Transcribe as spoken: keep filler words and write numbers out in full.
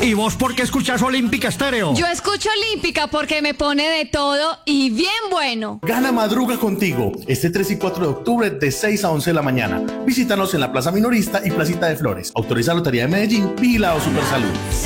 ¿Y vos por qué escuchás Olímpica Estéreo? Yo escucho Olímpica porque me pone de todo y bien bueno. Gana Madruga contigo este tres y cuatro de octubre de seis a once de la mañana. Visítanos en la Plaza Minorista y Placita de Flores. Autoriza Lotería de Medellín, vigilado Supersalud.